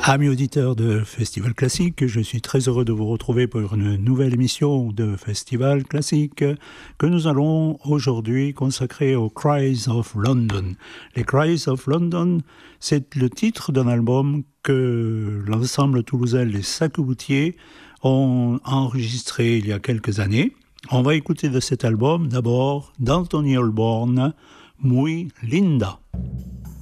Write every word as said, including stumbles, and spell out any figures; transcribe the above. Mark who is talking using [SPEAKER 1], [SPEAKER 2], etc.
[SPEAKER 1] Amis auditeurs de Festival Classique, je suis très heureux de vous retrouver pour une nouvelle émission de Festival Classique que nous allons aujourd'hui consacrer aux Cries of London. Les Cries of London, c'est le titre d'un album que l'ensemble toulousain Les Sac-Boutiers ont enregistré il y a quelques années. On va écouter de cet album d'abord d'Anthony Holborne, Muy Linda.